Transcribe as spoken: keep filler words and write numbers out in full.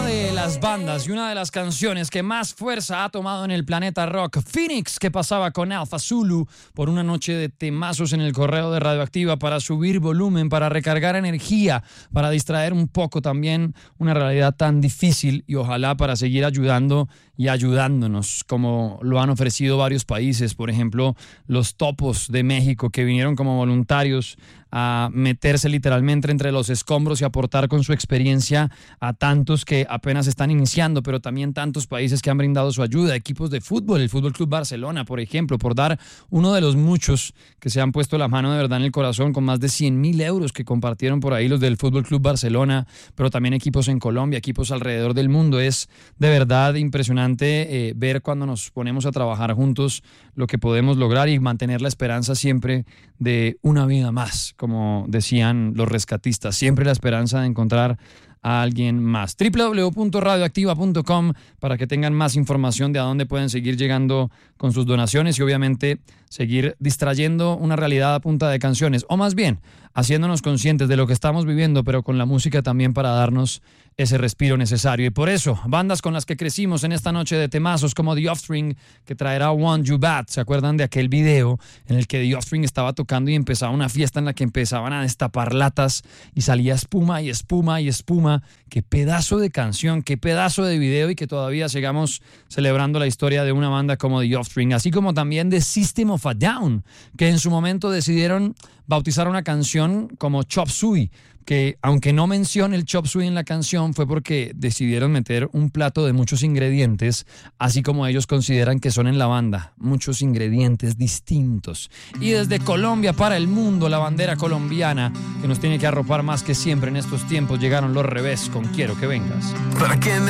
de las bandas y una de las canciones que más fuerza ha tomado en el planeta rock, Phoenix, que pasaba con Alpha Zulu por una noche de temazos en el correo de Radioactiva para subir volumen, para recargar energía, para distraer un poco también una realidad tan difícil y ojalá para seguir ayudando y ayudándonos, como lo han ofrecido varios países, por ejemplo, los Topos de México, que vinieron como voluntarios a meterse literalmente entre los escombros y aportar con su experiencia a tantos que apenas están iniciando, pero también tantos países que han brindado su ayuda, equipos de fútbol, el Fútbol Club Barcelona, por ejemplo, por dar uno de los muchos que se han puesto la mano de verdad en el corazón con más de cien mil euros que compartieron por ahí los del Fútbol Club Barcelona, pero también equipos en Colombia, equipos alrededor del mundo. Es de verdad impresionante eh, ver cuando nos ponemos a trabajar juntos lo que podemos lograr y mantener la esperanza siempre de una vida más, como decían los rescatistas, siempre la esperanza de encontrar a alguien más. doble u doble u doble u punto radioactiva punto com para que tengan más información de a dónde pueden seguir llegando con sus donaciones y obviamente seguir distrayendo una realidad a punta de canciones, o más bien haciéndonos conscientes de lo que estamos viviendo, pero con la música también para darnos ese respiro necesario. Y por eso, bandas con las que crecimos en esta noche de temazos como The Offspring, que traerá Want You Bad. ¿Se acuerdan de aquel video en el que The Offspring estaba tocando y empezaba una fiesta en la que empezaban a destapar latas y salía espuma y espuma y espuma? Qué pedazo de canción, qué pedazo de video, y que todavía sigamos celebrando la historia de una banda como The Offspring, así como también de System of a Down, que en su momento decidieron bautizar una canción como Chop Suey, que aunque no menciona el chop suey en la canción, fue porque decidieron meter un plato de muchos ingredientes, así como ellos consideran que son en la banda, muchos ingredientes distintos. Y desde Colombia para el mundo, la bandera colombiana, que nos tiene que arropar más que siempre en estos tiempos, llegaron Los Revés con Quiero que vengas.